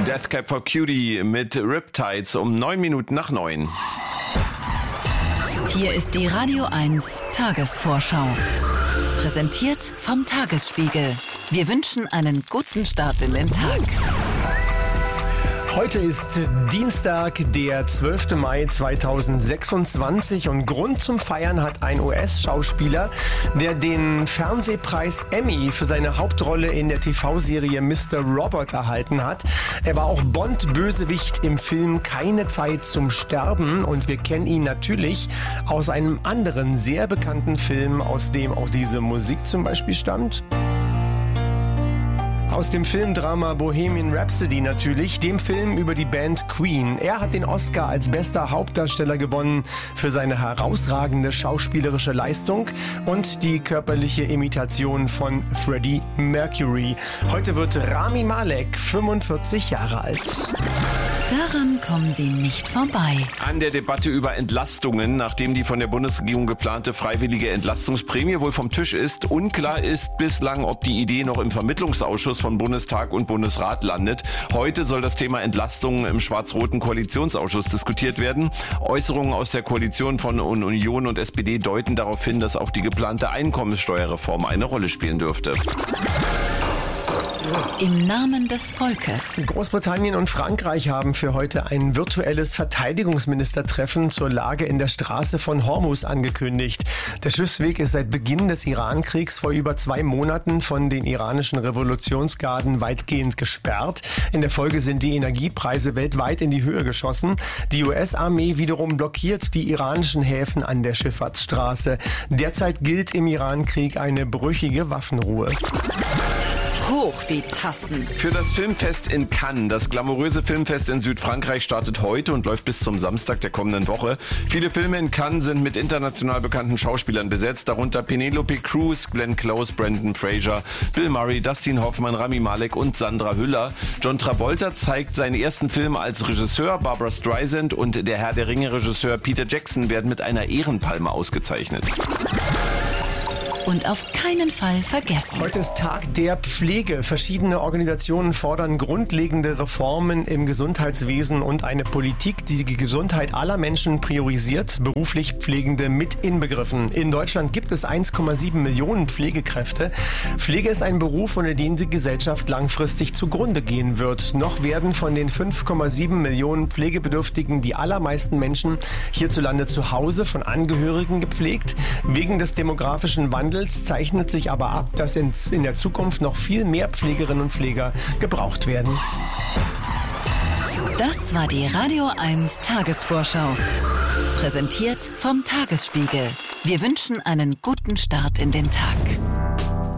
Death Cab for Cutie mit Riptides um 9 Minuten nach 9. Hier ist die Radio 1 Tagesvorschau. Präsentiert vom Tagesspiegel. Wir wünschen einen guten Start in den Tag. Heute ist Dienstag, der 12. Mai 2026 und Grund zum Feiern hat ein US-Schauspieler, der den Fernsehpreis Emmy für seine Hauptrolle in der TV-Serie Mr. Robot erhalten hat. Er war auch Bond-Bösewicht im Film Keine Zeit zum Sterben und wir kennen ihn natürlich aus einem anderen sehr bekannten Film, aus dem auch diese Musik zum Beispiel stammt. Aus dem Filmdrama Bohemian Rhapsody natürlich, dem Film über die Band Queen. Er hat den Oscar als bester Hauptdarsteller gewonnen für seine herausragende schauspielerische Leistung und die körperliche Imitation von Freddie Mercury. Heute wird Rami Malek 45 Jahre alt. Daran kommen Sie nicht vorbei. An der Debatte über Entlastungen, nachdem die von der Bundesregierung geplante freiwillige Entlastungsprämie wohl vom Tisch ist, unklar ist bislang, ob die Idee noch im Vermittlungsausschuss von Bundestag und Bundesrat landet. Heute soll das Thema Entlastungen im schwarz-roten Koalitionsausschuss diskutiert werden. Äußerungen aus der Koalition von Union und SPD deuten darauf hin, dass auch die geplante Einkommenssteuerreform eine Rolle spielen dürfte. Im Namen des Volkes. Großbritannien und Frankreich haben für heute ein virtuelles Verteidigungsministertreffen zur Lage in der Straße von Hormuz angekündigt. Der Schiffsweg ist seit Beginn des Irankriegs vor über 2 Monaten von den iranischen Revolutionsgarden weitgehend gesperrt. In der Folge sind die Energiepreise weltweit in die Höhe geschossen. Die US-Armee wiederum blockiert die iranischen Häfen an der Schifffahrtsstraße. Derzeit gilt im Irankrieg eine brüchige Waffenruhe. Hoch die Tassen. Für das Filmfest in Cannes. Das glamouröse Filmfest in Südfrankreich startet heute und läuft bis zum Samstag der kommenden Woche. Viele Filme in Cannes sind mit international bekannten Schauspielern besetzt, darunter Penelope Cruz, Glenn Close, Brendan Fraser, Bill Murray, Dustin Hoffmann, Rami Malek und Sandra Hüller. John Travolta zeigt seinen ersten Film als Regisseur. Barbra Streisand und der Herr der Ringe-Regisseur Peter Jackson werden mit einer Ehrenpalme ausgezeichnet. Und auf keinen Fall vergessen. Heute ist Tag der Pflege. Verschiedene Organisationen fordern grundlegende Reformen im Gesundheitswesen und eine Politik, die die Gesundheit aller Menschen priorisiert, beruflich Pflegende mit inbegriffen. In Deutschland gibt es 1,7 Millionen Pflegekräfte. Pflege ist ein Beruf, ohne den die Gesellschaft langfristig zugrunde gehen wird. Noch werden von den 5,7 Millionen Pflegebedürftigen die allermeisten Menschen hierzulande zu Hause von Angehörigen gepflegt. Wegen des demografischen Wandels zeichnet sich aber ab, dass in der Zukunft noch viel mehr Pflegerinnen und Pfleger gebraucht werden. Das war die Radio 1 Tagesvorschau. Präsentiert vom Tagesspiegel. Wir wünschen einen guten Start in den Tag.